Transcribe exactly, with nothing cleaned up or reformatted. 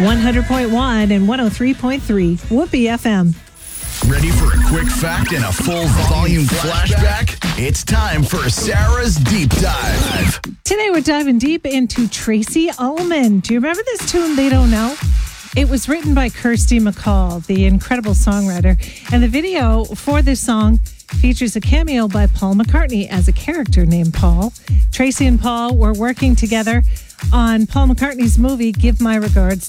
one hundred point one and one oh three point three Whoopee F M. Ready for a quick fact and a full volume flashback? It's time for Sarah's Deep Dive. Today we're diving deep into Tracey Ullman. Do you remember this tune, They Don't Know? It was written by Kirsty MacColl, the incredible songwriter. And the video for this song features a cameo by Paul McCartney as a character named Paul. Tracey and Paul were working together on Paul McCartney's movie Give My Regards